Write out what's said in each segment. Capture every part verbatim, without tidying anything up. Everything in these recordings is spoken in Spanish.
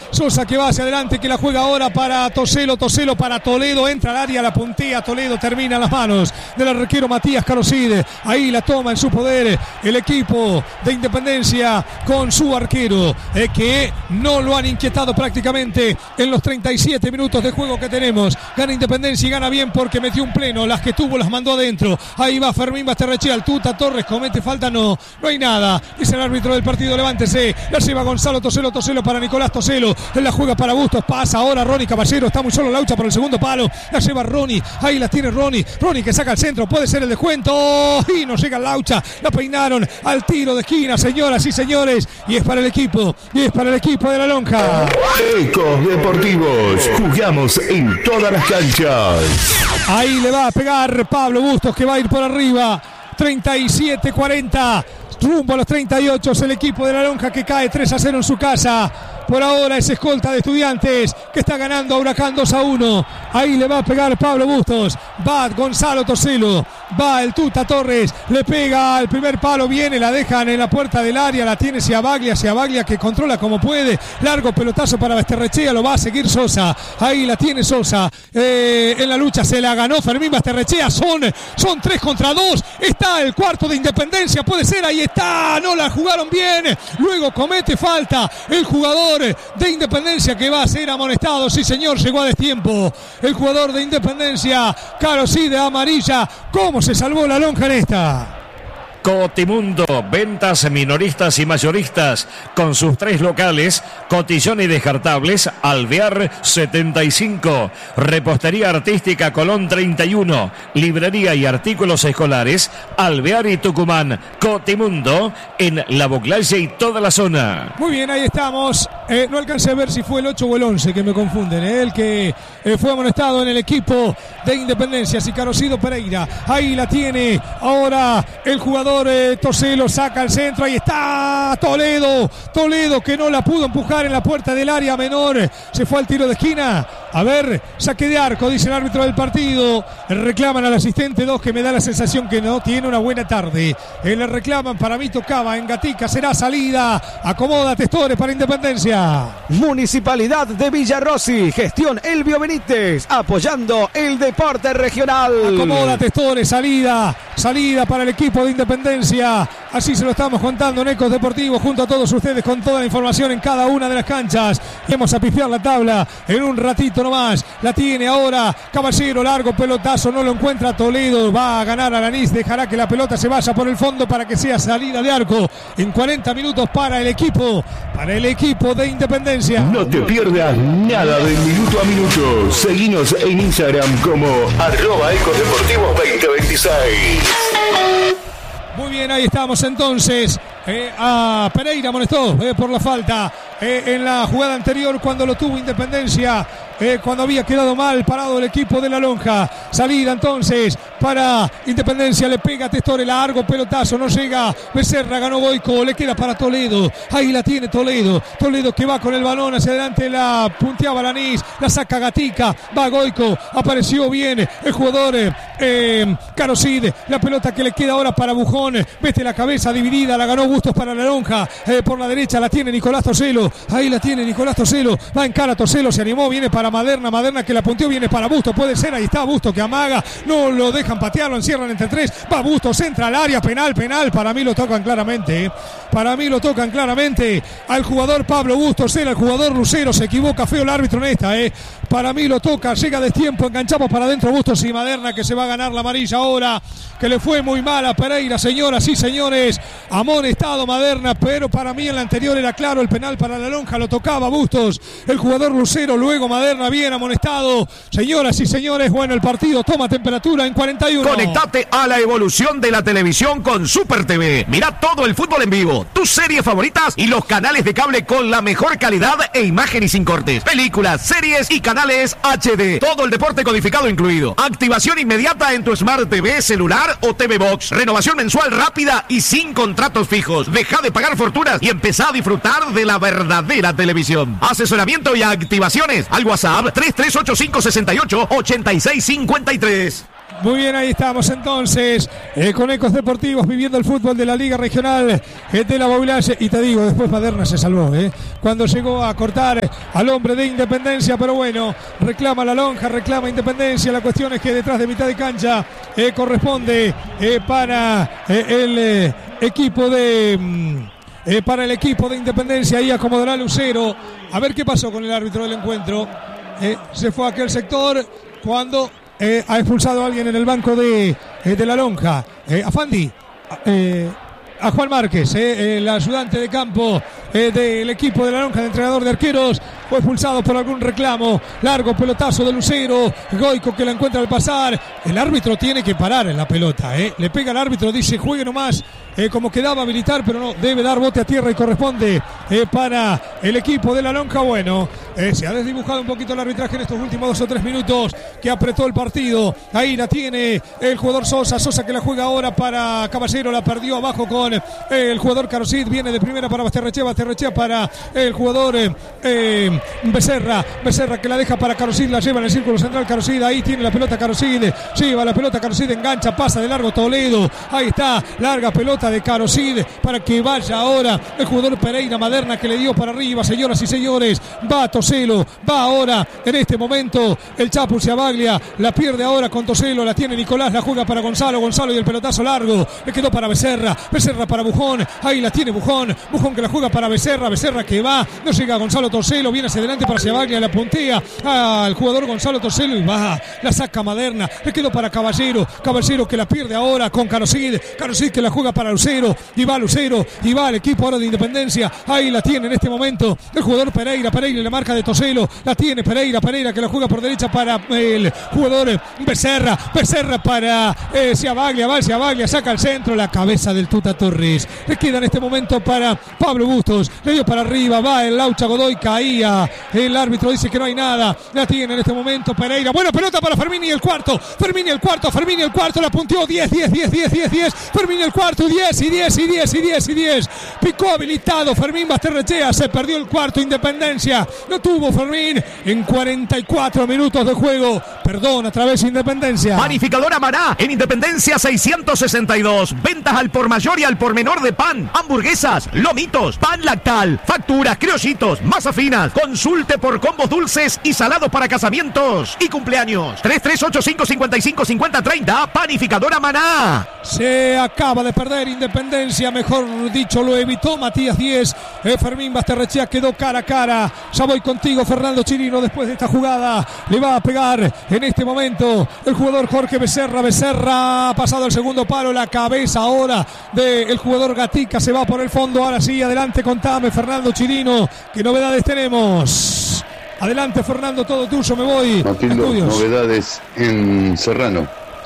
Sosa que va hacia adelante, que la juega ahora para Toselo, Toselo para Toledo, entra al área, la puntía, Toledo termina en las manos del arquero Matías Caroside. Ahí la toma en su poder el equipo de Independencia con su arquero, eh, que no lo han inquietado prácticamente en los treinta y siete minutos de juego que tenemos. Gana Independencia y gana bien porque metió un pleno, las que tuvo las mandó adentro. Ahí va Fermín Basterrechea, el Tuta Torres comete falta, no, no hay nada, dice el árbitro del partido, levántese, la lleva Gonzalo Toselo, Toselo para Nicolás Toselo, él la juega para Bustos, pasa ahora Ronnie Caballero, está muy solo Laucha por el segundo palo, la lleva Ronnie, ahí la tiene Ronnie, Ronnie que saca al centro, puede ser el descuento, y no llega Laucha, la peinaron al tiro de esquina, señoras y señores, y es para el equipo, y es para el equipo de La Lonja. Ecos Deportivos, jugamos en todas las canchas. Ahí le va a pegar Pablo Bustos, que va a ir por arriba, treinta y siete cuarenta, rumbo a los treinta y ocho, es el equipo de La Lonja que cae tres a cero en su casa. Por ahora es escolta de Estudiantes que está ganando a Huracán dos a uno. Ahí le va a pegar Pablo Bustos. Va Gonzalo Toselo. Va el Tuta Torres. Le pega al primer palo. Viene, la dejan en la puerta del área. La tiene Ciabaglia. Ciabaglia que controla como puede. Largo pelotazo para Basterrechea. Lo va a seguir Sosa. Ahí la tiene Sosa. Eh, en la lucha se la ganó Fermín Basterrechea. Son, son tres contra dos. Está el cuarto de Independencia. Puede ser. Ahí está. No la jugaron bien. Luego comete falta el jugador de Independencia que va a ser amonestado. Sí señor, llegó a destiempo el jugador de Independencia, Caroside, amarilla. ¿Cómo se salvó La Lonja en esta? Cotimundo, ventas minoristas y mayoristas, con sus tres locales, Cotillón y Descartables, Alvear setenta y cinco, Repostería Artística Colón treinta y uno, Librería y Artículos Escolares, Alvear y Tucumán. Cotimundo, en La Boclaye y toda la zona. Muy bien, ahí estamos. Eh, no alcancé a ver si fue el ocho o el once, que me confunden. Eh, el que eh, fue amonestado en el equipo de Independencia, Sicarocido Pereira. Ahí la tiene ahora el jugador Eh, Toselo, saca al centro, ahí está Toledo, Toledo que no la pudo empujar en la puerta del área menor, se fue al tiro de esquina. A ver, saque de arco, dice el árbitro del partido. Reclaman al asistente dos, que me da la sensación que no tiene una buena tarde. Eh, le reclaman, para mí tocaba en Gatica, será salida. Acomoda Testores para Independencia. Municipalidad de Villarrossi, gestión Elvio Benítez, apoyando el deporte regional. Acomoda Testores, salida, salida para el equipo de Independencia. Así se lo estamos contando en Ecos Deportivos, junto a todos ustedes con toda la información en cada una de las canchas. Y vamos a pifiar la tabla en un ratito nomás. La tiene ahora Caballero, largo pelotazo, no lo encuentra Toledo. Va a ganar Alanís, dejará que la pelota se vaya por el fondo para que sea salida de arco en cuarenta minutos para el equipo, para el equipo de Independencia. No te pierdas nada de minuto a minuto. Seguinos en Instagram como arroba Ecos Deportivos veinte veintiséis. Muy bien, ahí estamos entonces. Eh, a Pereira amonestó eh, por la falta eh, en la jugada anterior cuando lo tuvo Independencia, eh, cuando había quedado mal parado el equipo de La Lonja. Salida entonces para Independencia, le pega a Testore, largo pelotazo, no llega Becerra, ganó Goico, le queda para Toledo. Ahí la tiene Toledo, Toledo que va con el balón hacia adelante, la punteaba Alanís, la saca Gatica, va Goico, apareció bien el jugador eh, Caroside, la pelota que le queda ahora para Bujón, mete la cabeza dividida, la ganó Bustos para La Lonja, eh, por la derecha la tiene Nicolás Toselo, ahí la tiene Nicolás Toselo, va en cara Toselo, se animó, viene para Maderna, Maderna que la punteó, viene para Bustos, puede ser, ahí está Bustos que amaga, no lo dejan patear, lo encierran entre tres, va Bustos, entra al área, penal, penal, para mí lo tocan claramente, eh. para mí lo tocan claramente al jugador Pablo Bustos, era el jugador Lucero, se equivoca feo el árbitro en esta, eh. para mí lo toca, llega de tiempo, enganchamos para adentro Bustos y Maderna que se va a ganar la amarilla ahora, que le fue muy mal a Pereira, señoras y señores, amonestado Maderna, pero para mí en la anterior era claro el penal para La Lonja, lo tocaba Bustos, el jugador Lucero, luego Maderna bien amonestado, señoras y señores, bueno, el partido toma temperatura en cuarenta y uno. Conectate a la evolución de la televisión con Super T V, mira todo el fútbol en vivo, tus series favoritas y los canales de cable con la mejor calidad e imagen y sin cortes, películas, series y canales H D, todo el deporte codificado incluido, activación inmediata en tu Smart T V, celular o T V Box, renovación mensual rápida y sin contratos fijos. Deja de pagar fortunas y empezá a disfrutar de la verdadera televisión. Asesoramiento y activaciones al WhatsApp tres tres ocho cinco seis ocho ocho seis cinco tres. Muy bien, ahí estamos entonces eh, con Ecos Deportivos viviendo el fútbol de la Liga Regional eh, de la Baulache. Y te digo, después Maderna se salvó eh, cuando llegó a cortar al hombre de Independencia, pero bueno, reclama la lonja, reclama Independencia. La cuestión es que detrás de mitad de cancha eh, corresponde eh, para eh, el eh, equipo de... Mm, Eh, para el equipo de Independencia. Ahí acomodará Lucero. A ver qué pasó con el árbitro del encuentro. Eh, se fue a aquel sector cuando eh, ha expulsado a alguien en el banco de, eh, de la lonja. Eh, a Fandi. Eh, a Juan Márquez, eh, el ayudante de campo eh, del equipo de la lonja, de entrenador de arqueros. Fue expulsado por algún reclamo. Largo pelotazo de Lucero. Goico que la encuentra al pasar. El árbitro tiene que parar en la pelota. Eh. Le pega al árbitro, dice juegue nomás. Eh, como quedaba militar, pero no, debe dar bote a tierra y corresponde eh, para el equipo de la lonja. Bueno, eh, se ha desdibujado un poquito el arbitraje en estos últimos dos o tres minutos que apretó el partido. Ahí la tiene el jugador Sosa. Sosa que la juega ahora para Caballero. La perdió abajo con eh, el jugador Carosid. Viene de primera para Basterrechea. Basterrechea para el jugador eh, eh, Becerra. Becerra que la deja para Carosid. La lleva en el círculo central Carosid. Ahí tiene la pelota Carosid. Lleva la pelota Carosid. Engancha. Pasa de largo Toledo. Ahí está. Larga pelota de Carosid para que vaya ahora el jugador Pereira. Maderna que le dio para arriba, señoras y señores. Va Toselo, va ahora en este momento el Chapu Ciabaglia, la pierde ahora con Toselo, la tiene Nicolás, la juega para Gonzalo, Gonzalo y el pelotazo largo, le quedó para Becerra, Becerra para Bujón, ahí la tiene Bujón, Bujón que la juega para Becerra, Becerra que va, no llega Gonzalo Toselo, viene hacia adelante para Ciabaglia, la puntea al jugador Gonzalo Toselo y va, la saca Maderna, le quedó para Caballero, Caballero que la pierde ahora con Carosid, Carosid que la juega para Lucero, y va Lucero, y va el equipo ahora de Independencia, ahí la tiene en este momento el jugador Pereira, Pereira la marca de Toselo, la tiene Pereira, Pereira que la juega por derecha para el jugador Becerra, Becerra para eh, Ciabaglia, va Ciabaglia, saca al centro, la cabeza del Tuta Torres, le queda en este momento para Pablo Bustos, le dio para arriba, va el Laucha Godoy, caía, el árbitro dice que no hay nada, la tiene en este momento Pereira, buena pelota para Fermini el cuarto, Fermini el cuarto, Fermini el cuarto, la punteó diez, diez, diez, diez, diez, diez, Fermini el cuarto, diez y diez y diez y diez y diez, picó habilitado Fermín Basterrechea, se perdió el cuarto Independencia, no tuvo Fermín en cuarenta y cuatro minutos de juego, perdón, a través de Independencia. Panificadora Maná, en Independencia seiscientos sesenta y dos, ventas al por mayor y al por menor de pan, hamburguesas, lomitos, pan lactal, facturas, criollitos, masa finas, consulte por combos dulces y salados para casamientos y cumpleaños, tres tres ocho cinco cinco cinco cinco cero tres cero, Panificadora Maná. Se acaba de perder Independencia, mejor dicho lo evitó Matías Díez, eh, Fermín Basterrechea quedó cara a cara, ya voy contigo Fernando Chirino, después de esta jugada le va a pegar en este momento el jugador Jorge Becerra, Becerra ha pasado el segundo palo, la cabeza ahora del jugador Gatica se va por el fondo, ahora sí, adelante contame Fernando Chirino, ¿qué novedades tenemos? Adelante Fernando, todo tuyo, me voy. Matildo, novedades en Serrano.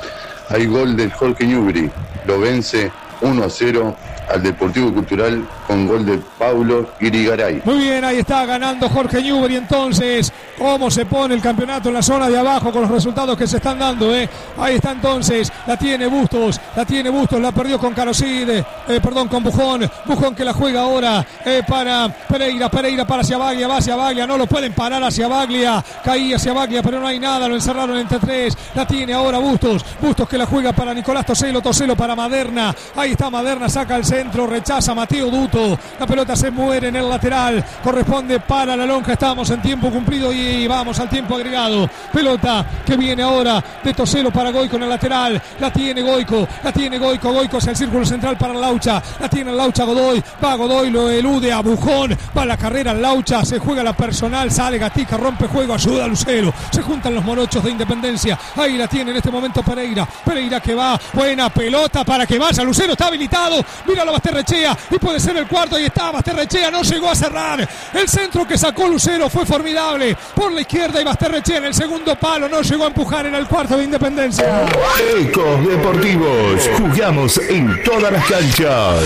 Hay gol del Jorge Ñubri, lo vence uno a cero al Deportivo Cultural con gol de Paulo Irigaray. Muy bien, ahí está ganando Jorge Ñubri. Entonces, cómo se pone el campeonato en la zona de abajo con los resultados que se están dando, ¿eh? Ahí está entonces, la tiene Bustos, la tiene Bustos, la perdió con Carosid, eh, perdón, con Bujón, Bujón que la juega ahora eh, para Pereira, Pereira para Ciabaglia, va Ciabaglia, no lo pueden parar a Ciabaglia, caía Ciabaglia, pero no hay nada, lo encerraron entre tres, la tiene ahora Bustos, Bustos que la juega para Nicolás Toselo, Toselo para Maderna, ahí está Maderna, saca el centro, rechaza Mateo Duto, la pelota se muere en el lateral, corresponde para la lonja, estamos en tiempo cumplido y vamos al tiempo agregado, pelota que viene ahora de Toselo para Goico en el lateral, la tiene Goico, la tiene Goico, Goico hacia el círculo central para Laucha, la tiene Laucha Godoy, va Godoy, lo elude a Bujón, va la carrera Laucha, se juega la personal, sale Gatica, rompe juego, ayuda a Lucero, se juntan los morochos de Independencia, ahí la tiene en este momento Pereira, Pereira que va, buena pelota para que vaya, Lucero está habilitado, mira la Basterrechea y puede ser el cuarto, ahí está Basterrechea, no llegó a cerrar, el centro que sacó Lucero fue formidable, por la izquierda y Basterrechea en el segundo palo, no llegó a empujar en el cuarto de Independencia. Ecos Deportivos, jugamos en todas las canchas.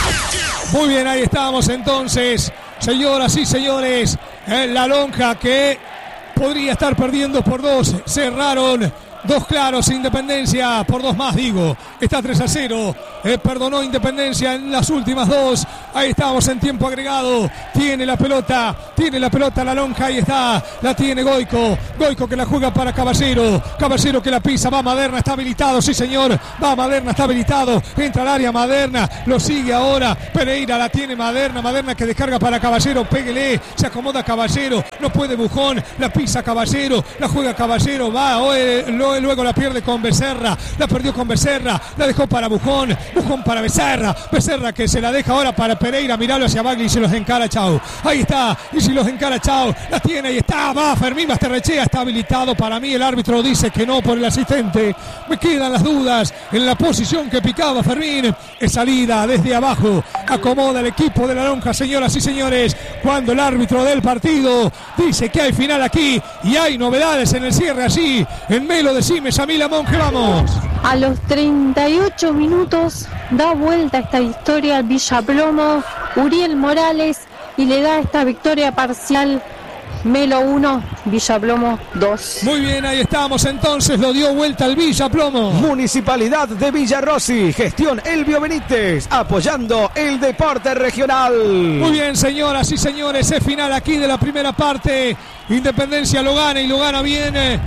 Muy bien, ahí estamos entonces, señoras y señores, en la lonja que podría estar perdiendo por dos, cerraron Dos claros, Independencia por dos más, digo. Está tres a cero. Eh, perdonó Independencia en las últimas dos. Ahí estamos en tiempo agregado. Tiene la pelota, tiene la pelota la lonja. Ahí está, la tiene Goico. Goico que la juega para Caballero. Caballero que la pisa, va Maderna, está habilitado, sí señor. Va Maderna, está habilitado. Entra al área Maderna, lo sigue ahora. Pereira la tiene Maderna. Maderna que descarga para Caballero. Péguele, se acomoda Caballero. No puede Bujón, la pisa Caballero. La juega Caballero, va. Oe, lo, luego la pierde con Becerra. La perdió con Becerra. La dejó para Bujón. Bujón para Becerra. Becerra que se la deja ahora para Pereira. Miralo hacia Bagli y se los encara, chau. Ahí está. Y si los encara, chau. La tiene, ahí está. Va Fermín Basterrechea. Está habilitado. Para mí el árbitro dice que no por el asistente. Me quedan las dudas en la posición que picaba Fermín. Es salida desde abajo. Acomoda el equipo de la lonja, señoras y señores. Cuando el árbitro del partido dice que hay final aquí y hay novedades en el cierre allí en Melo. Decime, Yamila Monge, vamos. A los treinta y ocho minutos da vuelta esta historia Villaplomo, Uriel Morales, y le da esta victoria parcial. Melo uno, Villaplomo dos. Muy bien, ahí estamos entonces, lo dio vuelta el Villaplomo. Municipalidad de Villarrossi, gestión Elvio Benítez, apoyando el deporte regional. Muy bien, señoras y señores, es final aquí de la primera parte. Independencia lo gana y lo gana bien.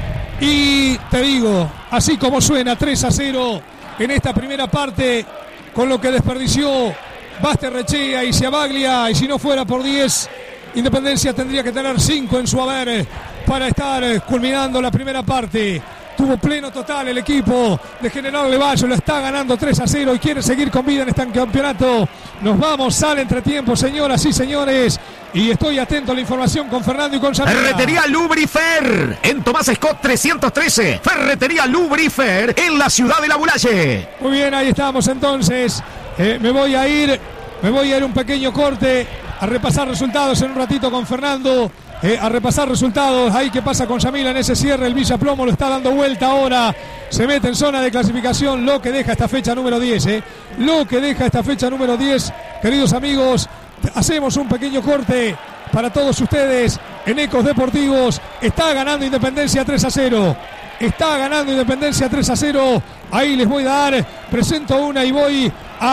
Y te digo, así como suena, tres a cero en esta primera parte, con lo que desperdició Basterrechea y Ciabaglia, y si no fuera por diez, Independencia tendría que tener cinco en su haber para estar culminando la primera parte. Tuvo pleno total el equipo de General Levallo, lo está ganando tres a cero y quiere seguir con vida en este campeonato. Nos vamos al entretiempo, señoras y señores, y estoy atento a la información con Fernando y con Yamila. Ferretería Lubrifer en Tomás Scott trescientos trece. Ferretería Lubrifer en la ciudad de La Bulaye. Muy bien, ahí estamos entonces. Eh, me voy a ir, me voy a ir un pequeño corte a repasar resultados en un ratito con Fernando. Eh, a repasar resultados. Ahí qué pasa con Yamila en ese cierre. El Villaplomo lo está dando vuelta ahora. Se mete en zona de clasificación. Lo que deja esta fecha número diez. Eh. Lo que deja esta fecha número diez. Queridos amigos, hacemos un pequeño corte para todos ustedes en Ecos Deportivos. Está ganando Independencia tres a cero. Está ganando Independencia tres a cero. Ahí les voy a dar. Presento una y voy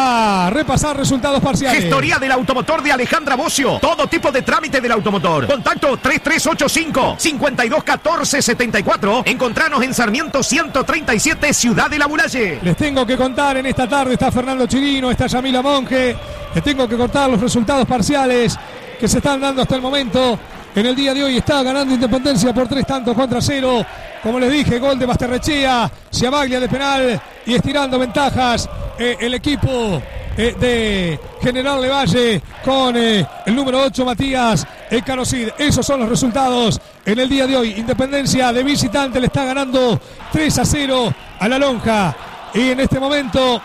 a repasar resultados parciales. Gestoría del automotor de Alejandra Bocio. Todo tipo de trámite del automotor. Contacto tres tres ocho cinco, cinco dos uno cuatro siete cuatro. Encontranos en Sarmiento ciento treinta y siete, Ciudad de La Bulaye. Les tengo que contar en esta tarde. Está Fernando Chirino, está Yamila Monge. Les tengo que contar los resultados parciales que se están dando hasta el momento. En el día de hoy está ganando Independencia por tres tantos contra cero. Como les dije, gol de Basterrechea, Ciabaglia de penal y estirando ventajas eh, el equipo eh, de General Levalle con eh, el número ocho, Matías Carocid. Esos son los resultados en el día de hoy. Independencia de visitante le está ganando tres a cero a la lonja. Y en este momento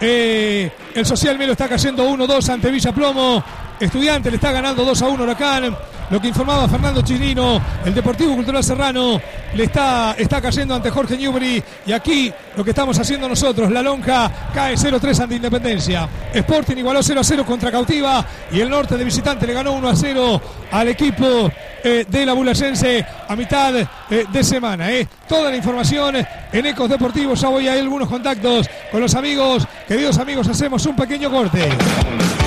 eh, el Social Melo está cayendo uno dos ante Villaplomo. Estudiante le está ganando dos a uno Huracán. Lo que informaba Fernando Chirino, el Deportivo Cultural Serrano le está, está cayendo ante Jorge Newbery. Y aquí lo que estamos haciendo nosotros, la lonja cae cero tres ante Independencia. Sporting igualó cero a cero contra Cautiva. Y el Norte de visitante le ganó uno a cero al equipo eh, de la Bulayense a mitad eh, de semana. Eh. Toda la información en Ecos Deportivos. Ya voy a ir algunos contactos con los amigos. Queridos amigos, hacemos un pequeño corte.